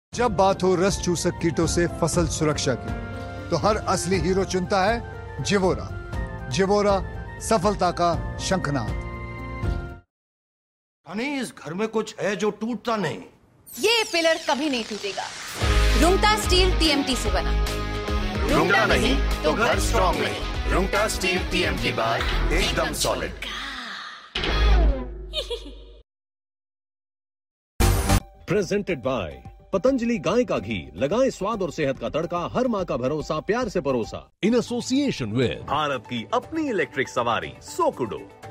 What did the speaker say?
जब बात हो रस चूसक कीटों से फसल सुरक्षा की, तो हर असली हीरो चुनता है जिवोरा। जिवोरा, सफलता का शंखनाद। इस घर में कुछ है जो टूटता नहीं। ये पिलर कभी नहीं टूटेगा। रुंगटा स्टील टीएमटी से बना। रुंगटा नहीं तो घर स्ट्रॉन्ग नहीं। रुंगटा स्टील टीएमटी बार एकदम सॉलिड। प्रेजेंटेड बाय पतंजलि गाय का घी। लगाएं स्वाद और सेहत का तड़का। हर माँ का भरोसा, प्यार से परोसा। इन एसोसिएशन विद भारत की अपनी इलेक्ट्रिक सवारी सोकुडो।